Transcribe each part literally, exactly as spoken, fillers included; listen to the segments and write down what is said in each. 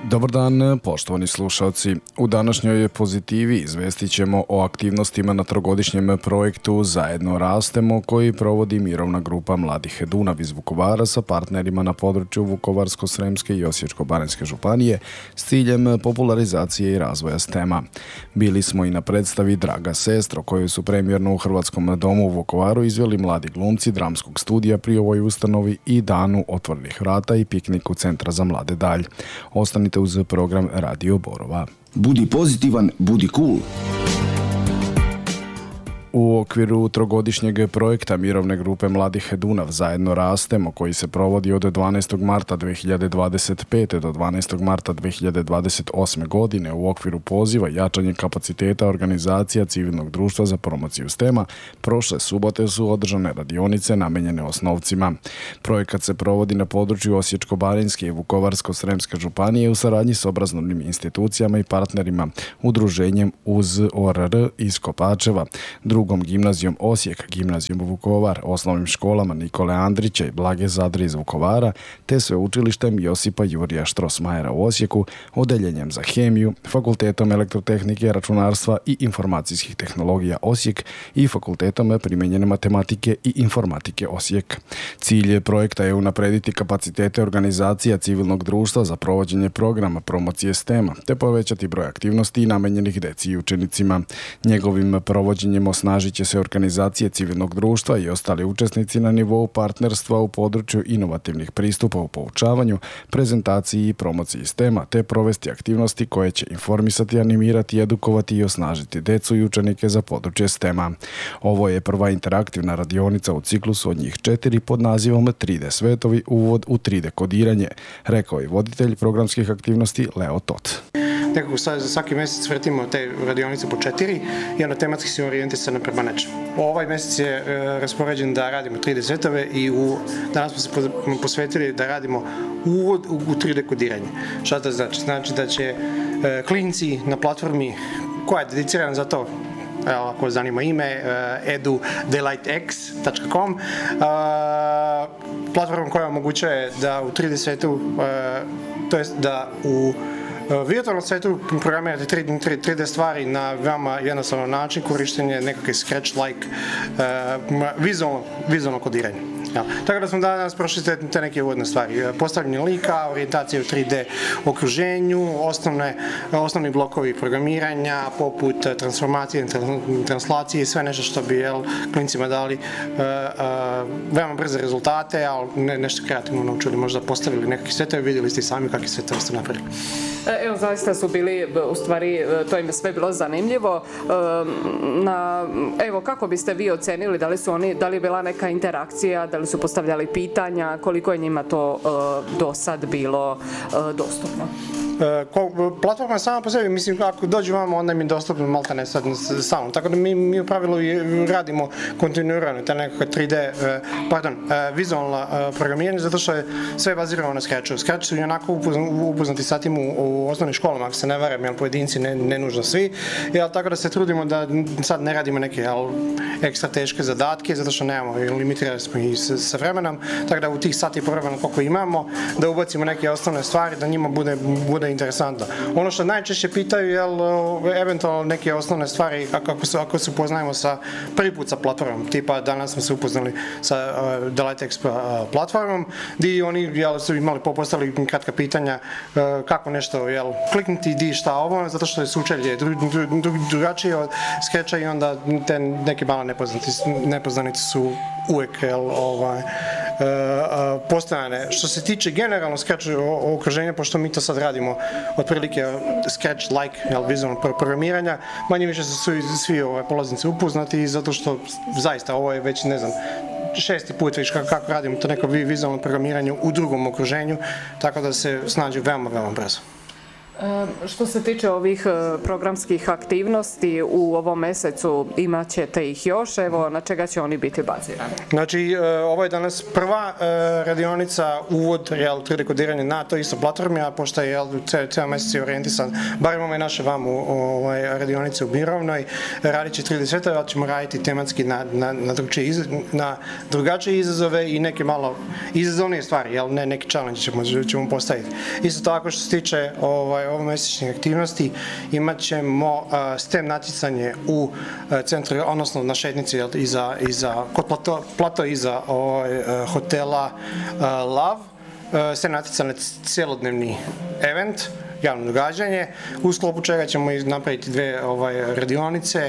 Dobar dan, poštovani slušalci. U današnjoj pozitivi izvestit ćemo o aktivnostima na trogodišnjem projektu Zajedno rastemo koji provodi Mirovna grupa Mladih Dunav iz Vukovara sa partnerima na području Vukovarsko-sremske i Osječko-baranjske županije s ciljem popularizacije i razvoja stema. Bili smo i na predstavi Draga sestro koju su premijerno u Hrvatskom domu u Vukovaru izveli mladi glumci dramskog studija pri ovoj ustanovi i danu otvorenih vrata i pikniku Centra za mlade Dalj. Ostanite uz program Radio Borova. Budi pozitivan, budi cool. U okviru trogodišnjeg projekta Mirovne grupe Mladih Dunav Zajedno rastemo koji se provodi od dvanaestog marta dve hiljade dvadeset pete do dvanaestog marta dve hiljade dvadeset osme godine u okviru poziva jačanje kapaciteta organizacija civilnog društva za promociju stema, prošle subote su održane radionice namenjene osnovcima. Projekat se provodi na području Osječko-baranjske i Vukovarsko-sremske županije u saradnji s obrazovnim institucijama i partnerima, udruženjem Uz O R R iz Kopačeva, drugom gimnazijom Osijek, gimnazijom Vukovar, osnovnim školama Nikole Andrića i Blage Zadre iz Vukovara, te sveučilištem Josipa Jurija Štrosmajera u Osijeku, odeljenjem za hemiju, Fakultetom elektrotehnike, računarstva i informacijskih tehnologija Osijek i Fakultetom primenjene matematike i informatike Osijek. Cilj projekta je unaprediti kapacitete organizacija civilnog društva za provođenje programa promocije stema, te povećati broj aktivnosti namenjenih deci i učenicima. Njegovim provođenjem osnažit će se organizacije civilnog društva i ostali učesnici na nivou partnerstva u području inovativnih pristupa u poučavanju, prezentaciji i promociji stema, te provesti aktivnosti koje će informisati, animirati, edukovati i osnažiti decu i učenike za područje stema. Ovo je prva interaktivna radionica u ciklusu od njih četiri pod nazivom tri D svetovi, uvod u tri D kodiranje, rekao je voditelj programskih aktivnosti Leo Tot. Nekako za svaki mjesec vrtimo te radionice po četiri i onda tematski se orijentisano prema nečemu. Ovaj mjesec je e, raspoređen da radimo tri D svetove i u, danas smo se posvetili da radimo uvod u, u tri D kodiranje. Šta to znači? Znači da će e, klinci na platformi koja je dedicirana za to, evo, ako zanima ime, uh, edu delight x dot com, uh, platforma koja omogućuje da u tri D svetu, uh, to jest da u Uh, virtualnom svetu programirate tri D stvari na veoma jednostavan način, korištenje nekakve sketch-like uh, vizualno, vizualno kodiranje. Ja. Tako da smo danas prošli te, te neke uvodne stvari. Postavljanje lika, orijentacija u tri D okruženju, osnovne, osnovni blokovi programiranja, poput transformacije, translacije i sve nešto što bi jel, klincima dali uh, uh, veoma brze rezultate, ali ne, nešto kreativno naučili, možda postavili nekakve svetove, vidjeli ste i sami kakve svetove ste napravili. Evo, zaista su bili, u stvari, to im je sve bilo zanimljivo. Na, evo, kako biste vi ocenili, da li su oni, da li je bila neka interakcija, da li su postavljali pitanja, koliko je njima to uh, do sad bilo uh, dostupno? Platforma je sama po sebi, mislim, ako dođu vamo, onda im je dostupno malta ne sad stalno. Tako da mi, mi u pravilu radimo kontinuirano, te nekakve tri D, pardon, vizualno programiranje, zato što je sve bazirano na Scratchu. Scratch su i onako upoznati sa tim u, u osnovnim školama, ako se ne varam, jer pojedinci ne, ne nužno svi. Jel, tako da se trudimo da sad ne radimo neke jel, ekstra teške zadatke, zato što nemamo, limitirali smo i sa, sa vremenom, tako da u tih sati programa koliko imamo, da ubacimo neke osnovne stvari, da njima bude, bude interesantno. Ono što najčešće pitaju je eventualno neke osnovne stvari ako se ako se upoznajemo sa prvi put sa platformom, tipa danas smo se upoznali sa uh, DelightX uh, platformom, gdje oni jel, su imali popostavili kratka pitanja uh, kako nešto jel, kliknuti, di šta ovo, zato što je sučelje dru, dru, dru, drugačije od Scratcha i onda te neke malo nepoznati, nepoznanici su uvijek jel, ovaj, Uh, uh, postojane. Što se tiče generalno Scratch okruženja, pošto mi to sad radimo otprilike Scratch-like, jel, vizualno programiranja, manje više su svi, svi ovaj, polaznici upoznati, zato što zaista ovo je već, ne znam, šesti put već kako, kako radimo to neko vizualno programiranje u drugom okruženju, tako da se snađu veoma, veoma brzo. Što se tiče ovih programskih aktivnosti u ovom mjesecu, imat ćete ih još, evo na čega će oni biti bazirani? Znači, ovo je danas prva radionica, uvod tri D kodiranje na to isto platformi, a pošto je cijel mjesec je orijentisan, barem ove naše vam u radionice u Mirovnoj, radit će tri D svetove, ali ćemo raditi tematski na, na, na, na drugačije izazove i neke malo izazovnije stvari, jel ne neki challenge ćemo, ćemo postaviti. Isto tako što se tiče ovaj, ovomjesečnih aktivnosti, imat ćemo uh, STEM natjecanje u uh, centru, odnosno na šetnici iza, iza, kod plato, plato iza ovaj, uh, hotela uh, Lav. Uh, STEM natjecanje cijelodnevni event, javno događanje, u sklopu čega ćemo napraviti dve ovaj, radionice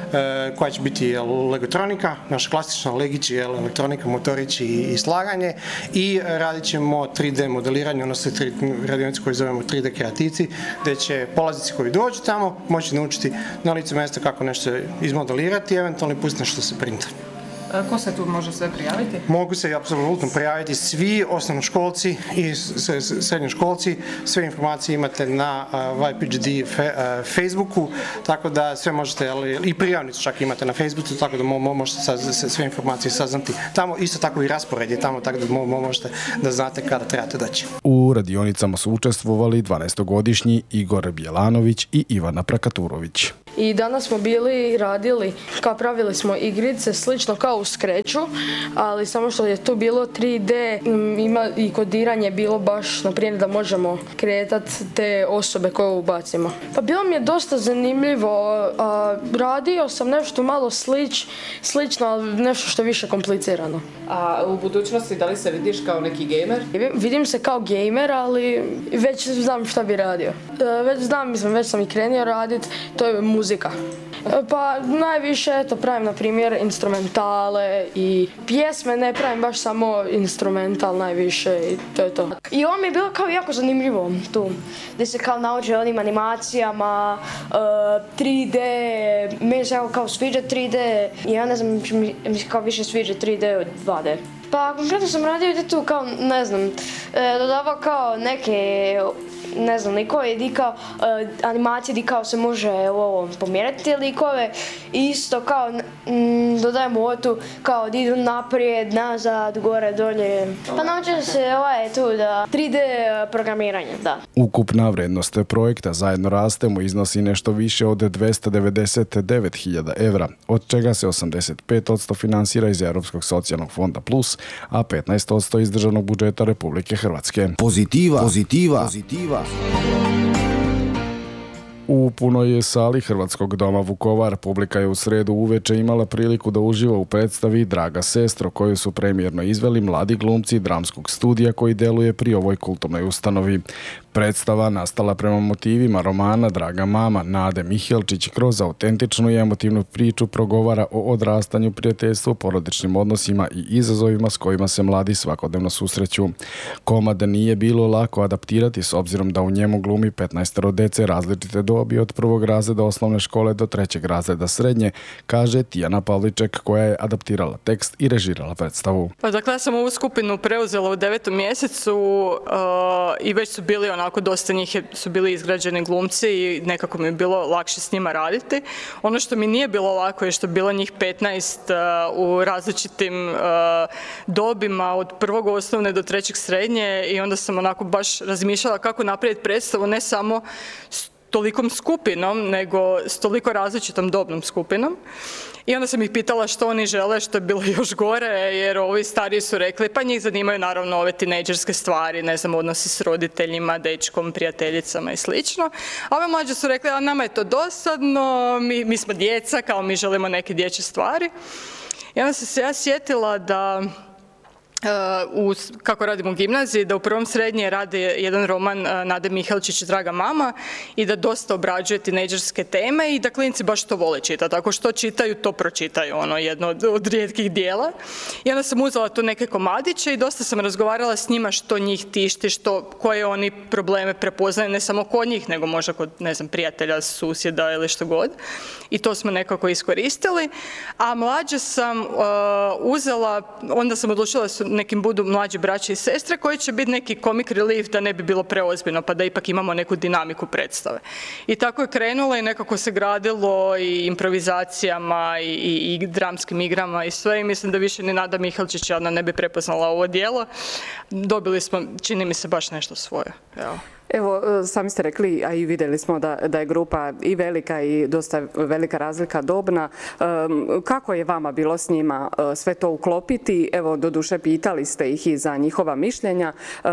e, koja će biti legotronika, naša klasična legići, elektronika, motorići i, i slaganje, i radit ćemo tri D modeliranje, odnosno tri radionice koje zovemo tri D kreativci, gdje će polaznici koji dođu tamo moći naučiti na licu mjesta kako nešto izmodelirati, eventualno pustiti nešto se printa. Ko se tu može sve prijaviti? Mogu se apsolutno prijaviti svi osnovnoškolci i srednjoškolci. Sve informacije imate na Y P G D Facebooku, tako da sve možete, i prijavnicu čak imate na Facebooku, tako da možete sve informacije saznati tamo. Isto tako i raspored je tamo, tako da možete da znate kada trebate doći. U radionicama su učestvovali dvanaestogodišnji Igor Bjelanović i Ivana Prakaturović. I danas smo bili i radili, kao pravili smo igrice slično kao u Scratchu, ali samo što je tu bilo tri D, ima i kodiranje bilo baš, na primjer, da možemo kretati te osobe koje ubacimo. Pa bilo mi je dosta zanimljivo, a, radio sam nešto malo slič, slično, ali nešto što je više komplicirano. A u budućnosti da li se vidiš kao neki gamer? Vidim se kao gamer, ali već znam šta bi radio. Već znam, mislim, već sam i krenio raditi, to je muzika. Pa najviše, eto, pravim na primjer instrumentale i pjesme, ne pravim baš samo instrumental najviše i to je to. I ovo mi je bilo kao jako zanimljivo tu, gdje se kao nauče onim animacijama, uh, tri D, meni se kao sviđa tri D i ja ne znam, mi se kao više sviđa tri D od dva D. Pa konkretno sam radio gdje tu kao, ne znam, dodavao kao neke, ne znam, likove di kao uh, animacije di kao se može ovo pomjerati likove i isto kao m, dodajemo ovo tu kao da idu naprijed, nazad, gore, dolje. Pa naučio se ovaj tu da tri D programiranje, da. Ukupna vrednost projekta Zajedno rastemo iznosi nešto više od dvesta devedeset devet hiljada evra, od čega se osamdeset pet posto finansira iz Europskog socijalnog fonda Plus, a petnaest posto iz državnog budžeta Republike Hrvatske. Pozitiva, pozitiva, pozitiva. U punoj sali Hrvatskog doma Vukovar publika je u sredu uveče imala priliku da uživa u predstavi Draga sestro, koju su premijerno izveli mladi glumci dramskog studija koji deluje pri ovoj kulturnoj ustanovi. Predstava, nastala prema motivima romana Draga mama Nade Mihelčić, kroz autentičnu i emotivnu priču progovara o odrastanju, prijateljstvu, porodičnim odnosima i izazovima s kojima se mladi svakodnevno susreću. Komad nije bilo lako adaptirati s obzirom da u njemu glumi petnaestoro dece različite dobi od prvog razreda osnovne škole do trećeg razreda srednje, kaže Tijana Pavliček, koja je adaptirala tekst i režirala predstavu. Pa dakle, ja sam ovu skupinu preuzela u devetom mjesecu uh, i već su bili onako, dosta njih su bili izgrađeni glumci i nekako mi je bilo lakše s njima raditi. Ono što mi nije bilo lako je što je bilo njih petnaest uh, u različitim uh, dobima od prvog osnovne do trećeg srednje i onda sam onako baš razmišljala kako napraviti predstavu ne samo s tolikom skupinom, nego s toliko različitom dobnom skupinom. I onda sam ih pitala što oni žele, što je bilo još gore, jer ovi stariji su rekli, pa njih zanimaju naravno ove tinejdžerske stvari, ne znam, odnosi s roditeljima, dečkom, prijateljicama i slično. A ove mlađe su rekli, a nama je to dosadno, mi, mi smo djeca, kao mi želimo neke dječje stvari. I onda sam se ja sjetila da U, kako radim u gimnaziji, da u prvom srednje radi jedan roman Nade Mihelčić Draga mama i da dosta obrađuje tinejdžerske teme i da klinci baš to vole čitati. Ako što čitaju, to pročitaju, ono, jedno od, od rijetkih dijela. I onda sam uzela tu neke komadiće i dosta sam razgovarala s njima što njih tišti, što, koje oni probleme prepoznaju, ne samo kod njih, nego možda kod, ne znam, prijatelja, susjeda ili što god. I to smo nekako iskoristili. A mlađe sam uh, uzela, onda sam odlučila su nekim budu mlađi braće i sestre koji će biti neki comic relief da ne bi bilo preozbiljno, pa da ipak imamo neku dinamiku predstave. I tako je krenulo i nekako se gradilo i improvizacijama i, i, i dramskim igrama i sve, i mislim da više ni Nada Mihalčić jadna ne bi prepoznala ovo djelo. Dobili smo, čini mi se, baš nešto svoje. Evo. Evo, sami ste rekli, a i vidjeli smo da, da je grupa i velika i dosta velika razlika dobna. Kako je vama bilo s njima sve to uklopiti? Evo, doduše pitali ste ih i za njihova mišljenja.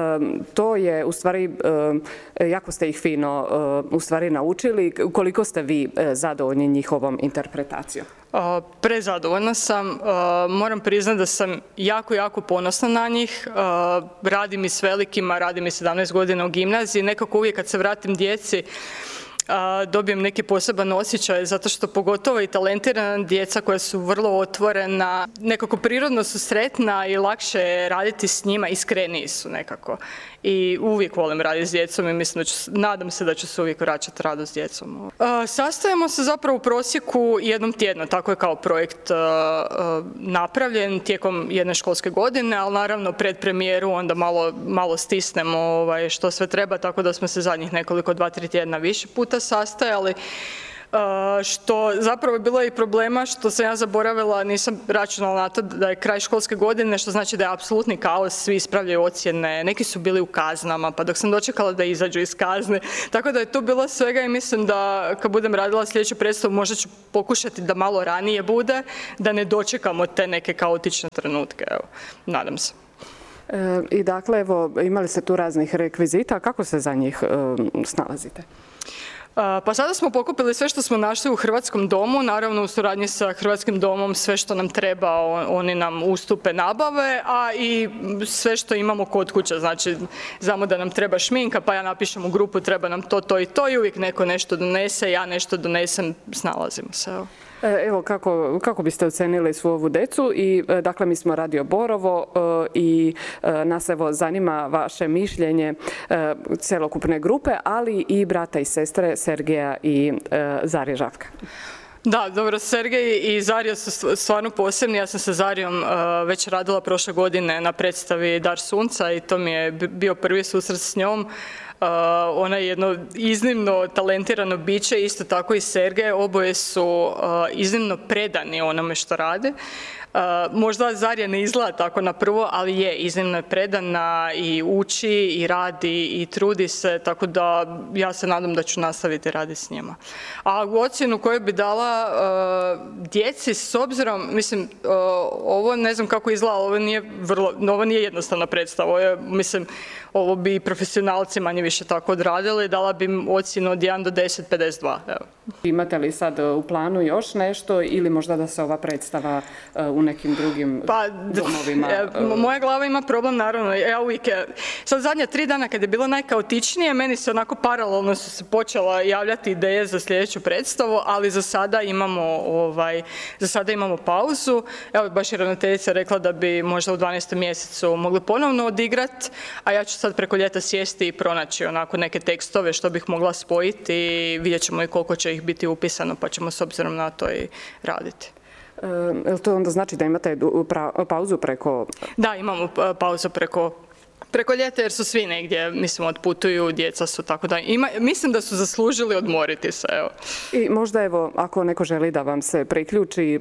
To je, u stvari, jako ste ih fino u stvari naučili. Koliko ste vi zadovoljni njihovom interpretacijom? Uh, prezadovoljna sam. Uh, moram priznati da sam jako, jako ponosna na njih. Uh, radim i s velikima, radim i sedamnaest godina u gimnaziji. Nekako uvijek kad se vratim djeci, Uh, dobijem neki poseban osjećaj, zato što pogotovo i talentirana djeca koja su vrlo otvorena, nekako prirodno su sretna i lakše je raditi s njima, iskreniji su nekako. I uvijek volim raditi s djecom i mislim da ću, nadam se da ću se uvijek vraćati radu s djecom. Uh, sastajemo se zapravo u prosjeku jednom tjedno, tako je kao projekt uh, uh, napravljen tijekom jedne školske godine, ali naravno pred premijeru onda malo, malo stisnemo ovaj, što sve treba, tako da smo se zadnjih nekoliko, dva, tri tjedna više puta sastajali. Uh, što zapravo je bilo i problema što sam ja zaboravila, nisam računala na to da je kraj školske godine, što znači da je apsolutni kaos, svi ispravljaju ocjene, neki su bili u kaznama, pa dok sam dočekala da izađu iz kazne, tako da je tu bilo svega i mislim da kad budem radila sljedeću predstavu možda ću pokušati da malo ranije bude, da ne dočekamo te neke kaotične trenutke, evo, nadam se. E, I dakle, evo, imali ste tu raznih rekvizita, kako se za njih e, snalazite? Pa sada smo pokupili sve što smo našli u Hrvatskom domu, naravno u suradnji sa Hrvatskim domom sve što nam treba, oni nam ustupe nabave, a i sve što imamo kod kuće, znači znamo da nam treba šminka, pa ja napišem u grupu treba nam to, to i to i uvijek neko nešto donese, ja nešto donesem, snalazimo se. Evo. Evo, kako, kako biste ocenili svu ovu decu i dakle mi smo Radio Borovo i nas evo zanima vaše mišljenje celokupne grupe, ali i brata i sestre Sergeja i Zarije Žabka. Da, dobro, Sergej i Zarija su stvarno posebni. Ja sam sa Zarijom uh, već radila prošle godine na predstavi Dar sunca i to mi je bio prvi susret s njom. Uh, ona je jedno iznimno talentirano biće, isto tako i Sergej. Oboje su uh, iznimno predani onome što rade. Uh, možda Zarija ne izgleda tako na prvo, ali je iznimno je predana i uči i radi i trudi se, tako da ja se nadam da ću nastaviti raditi s njima. A u ocjenu koju bi dala uh, djeci, s obzirom, mislim, uh, ovo ne znam kako izgleda, ovo nije, vrlo, ovo nije jednostavna predstava, ovo je, mislim, ovo bi profesionalci manje više tako odradili, dala bi im ocjenu od jedan do deset, pedeset dva. Evo. Imate li sad u planu još nešto ili možda da se ova predstava uh, u nekim drugim pa, domovima? Moja glava ima problem, naravno. Ja uvijek, sad zadnja tri dana kad je bilo najkaotičnije, meni se onako paralelno su se počela javljati ideje za sljedeću predstavu, ali za sada imamo, ovaj, za sada imamo pauzu. Evo, baš je ravnateljica rekla da bi možda u dvanaestom mjesecu mogli ponovno odigrati, a ja ću sad preko ljeta sjesti i pronaći onako neke tekstove što bih mogla spojiti i vidjet ćemo i koliko će ih biti upisano, pa ćemo s obzirom na to i raditi. Jel to onda znači da imate pauzu preko... Da, imamo pauzu preko, preko ljeta jer su svi negdje, mislim, otputuju, djeca su, tako da ima, mislim da su zaslužili odmoriti se, evo. I možda, evo, ako neko želi da vam se priključi,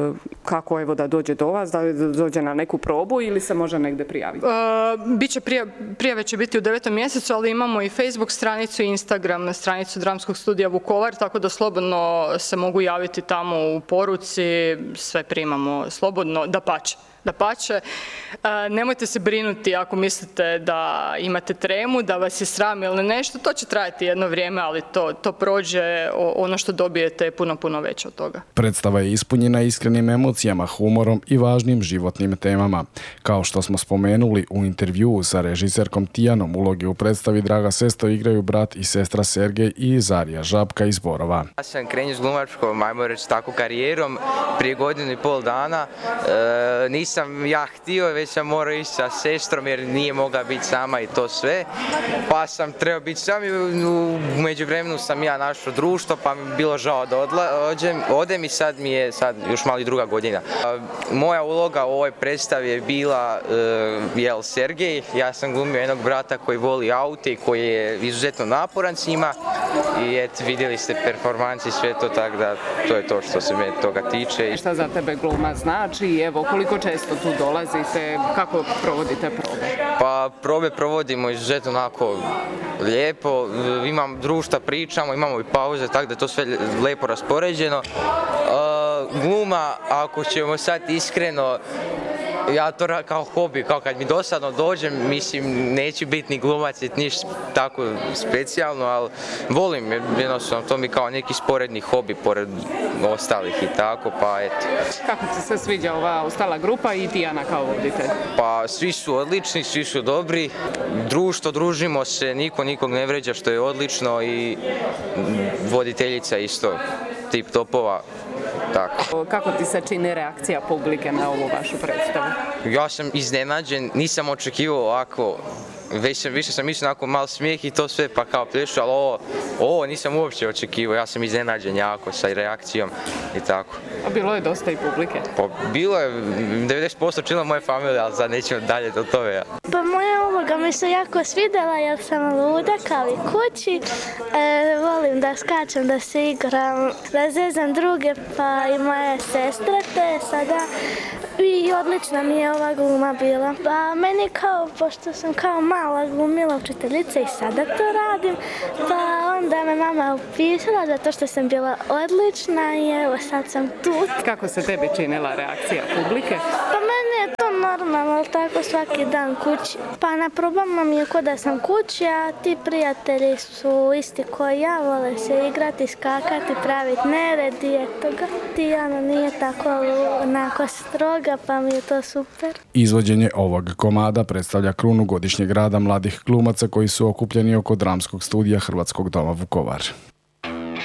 kako, evo, da dođe do vas, da dođe na neku probu ili se može negdje prijaviti? Uh, biće prija, prijave će biti u devetom mjesecu, ali imamo i Facebook stranicu i Instagram stranicu Dramskog studija Vukovar, tako da slobodno se mogu javiti tamo u poruci, sve primamo slobodno, dapače. Dapače, nemojte se brinuti ako mislite da imate tremu, da vas je sram ili nešto, to će trajati jedno vrijeme, ali to, to prođe, ono što dobijete je puno, puno veće od toga. Predstava je ispunjena iskrenim emocijama, humorom i važnim životnim temama. Kao što smo spomenuli u intervjuu sa režiserkom Tijanom, uloge u predstavi Draga sestro igraju brat i sestra Sergej i Zarija Žabka iz Borova. Ja sam krenio s glumačkom, ajmo reći tako, karijerom prije godinu i pol dana. E, nisam nisam ja htio, već sam morao ići sa sestrom jer nije mogla biti sama i to sve. Pa sam trebao biti sam i u međuvremenu sam ja našao društvo pa mi je bilo žao da odla, odem, odem i sad mi je sad još malo i druga godina. Moja uloga u ovoj predstavi je bila uh, jel Sergej, ja sam glumio jednog brata koji voli aute i koji je izuzetno naporan s njima i et, vidjeli ste performanci i sve to, tako da to je to što se me toga tiče. Šta za tebe gluma znači? Evo, koliko često tu dolazite? Kako provodite probe? Pa probe provodimo izuzetno onako lijepo, imam društva, pričamo, imamo i pauze, tako da je to sve lijepo raspoređeno. Uh, gluma, ako ćemo sad iskreno, ja to kao hobi, kao kad mi dosadno dođem, mislim, neću biti ni glumac, ništa tako specijalno, ali volim, jednostavno, to mi kao neki sporedni hobi pored ostalih i tako, pa eto. Kako ti se sviđa ova ostala grupa i Tijana kao voditelj? Pa svi su odlični, svi su dobri, društvo, družimo se, niko nikog ne vređa, što je odlično i voditeljica isto, tip topova. Tako. Kako ti se čini reakcija publike na ovu vašu predstavu? Ja sam iznenađen, nisam očekivao ovako, već sam, više sam mislio onako malo smijeh i to sve pa kao plješu, ali ovo, ovo nisam uopće očekivao, ja sam iznenađen jako sa reakcijom i tako. A bilo je dosta i publike? Pa bilo je, devedeset posto čila moje familije, ali sad nećemo dalje do toga. Pa moja uloga mi se jako svidjela jer sam luda kao i kući, e, volim da skačem, da se igram, da zezam druge pa i moje sestre, te sada i odlična mi je ova gluma bila. Pa meni kao, pošto sam kao mala glumila učiteljica i sada to radim, pa onda me mama upisala zato što sam bila odlična i evo sad sam tu. Kako se tebi činila reakcija publike? Pa meni je to normalno, ali tako svaki dan kući. Pa na probama mi je ko da sam kući, a ti prijatelji su isti koji ja, vole se igrati, skakati, praviti nered i eto ga. Tijana nije tako onako stroga, pa mi je to super. Izvođenje ovog komada predstavlja krunu godišnjeg rada mladih glumaca koji su okupljeni oko dramskog studija Hrvatskog doma Vukovar.